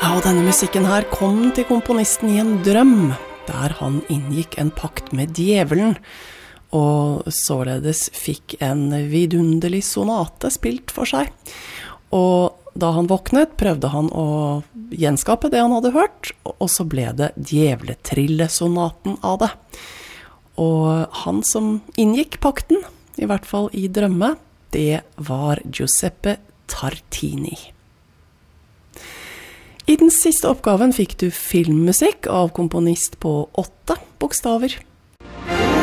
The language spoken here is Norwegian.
Ja, og denne musikken her kom til komponisten i en drøm, der han inngikk en pakt med djevelen, og således fikk en vidunderlig sonate spilt for seg. Og da han våknet, prøvde han å gjenskape det han hadde hørt, og så ble det djevletrillesonaten av det. Og han som inngikk pakten, i hvert fall i drømme, det var Giuseppe Tartini. I den siste oppgaven fikk du filmmusikk av komponist på 8 bokstaver.